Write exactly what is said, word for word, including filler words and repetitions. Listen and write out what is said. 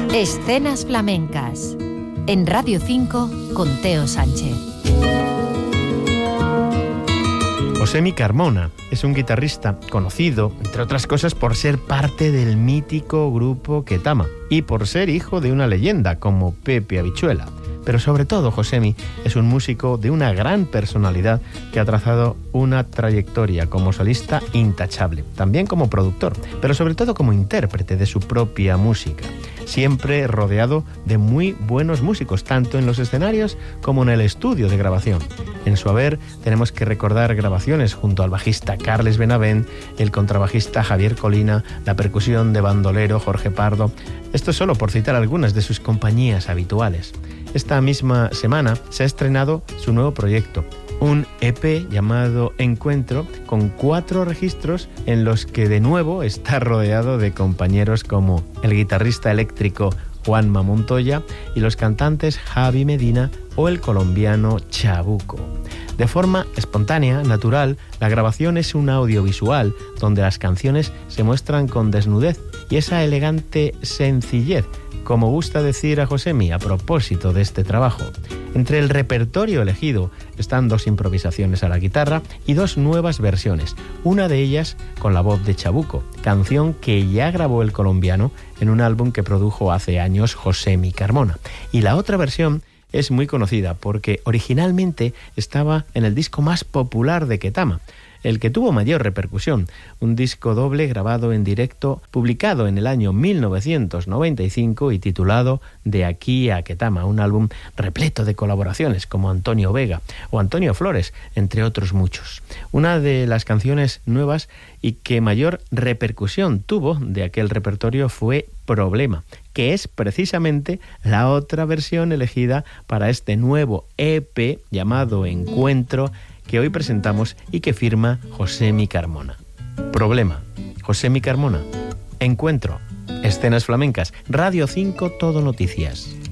Escenas flamencas en Radio cinco con Teo Sánchez. Josemi Carmona es un guitarrista conocido, entre otras cosas, por ser parte del mítico grupo Ketama y por ser hijo de una leyenda como Pepe Habichuela. Pero sobre todo, Josemi es un músico de una gran personalidad que ha trazado una trayectoria como solista intachable, también como productor, pero sobre todo como intérprete de su propia música, siempre rodeado de muy buenos músicos, tanto en los escenarios como en el estudio de grabación. En su haber tenemos que recordar grabaciones junto al bajista Carles Benavent, el contrabajista Javier Colina, la percusión de bandolero Jorge Pardo. Esto solo por citar algunas de sus compañías habituales. Esta misma semana se ha estrenado su nuevo proyecto, un E P llamado Encuentro, con cuatro registros en los que de nuevo está rodeado de compañeros como el guitarrista eléctrico Juanma Montoya y los cantantes Javi Medina o el colombiano Chabuco. De forma espontánea, natural, la grabación es un audiovisual donde las canciones se muestran con desnudez y esa elegante sencillez, como gusta decir a Josemi a propósito de este trabajo. Entre el repertorio elegido están dos improvisaciones a la guitarra y dos nuevas versiones, una de ellas con la voz de Chabuco, canción que ya grabó el colombiano en un álbum que produjo hace años Josemi Carmona. Y la otra versión es muy conocida porque originalmente estaba en el disco más popular de Ketama, el que tuvo mayor repercusión, un disco doble grabado en directo, publicado en el año mil novecientos noventa y cinco y titulado De aquí a Ketama, un álbum repleto de colaboraciones como Antonio Vega o Antonio Flores, entre otros muchos. Una de las canciones nuevas y que mayor repercusión tuvo de aquel repertorio fue Problema, que es precisamente la otra versión elegida para este nuevo E P llamado Encuentro, que hoy presentamos y que firma Josemi Carmona. Problema, Josemi Carmona. Encuentro, Escenas Flamencas, Radio cinco Todo Noticias.